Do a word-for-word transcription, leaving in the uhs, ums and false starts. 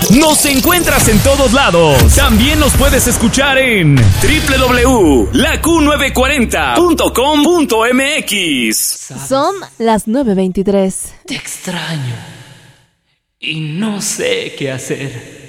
Nos encuentras en todos lados. También nos puedes escuchar en doble u doble u doble u punto la q nueve cuarenta punto com punto m x. Son las nueve veintitrés. Te extraño y no sé qué hacer.